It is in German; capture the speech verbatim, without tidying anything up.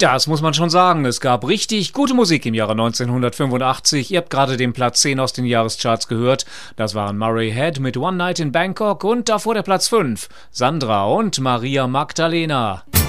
Das muss man schon sagen. Es gab richtig gute Musik im Jahre neunzehnhundertfünfundachtzig. Ihr habt gerade den Platz zehn aus den Jahrescharts gehört. Das waren Murray Head mit One Night in Bangkok und davor der Platz fünf. Sandra und Maria Magdalena.